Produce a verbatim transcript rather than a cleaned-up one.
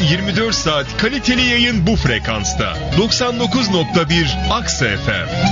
yirmi dört saat kaliteli yayın bu frekansta. doksan dokuz nokta bir Aksa F M.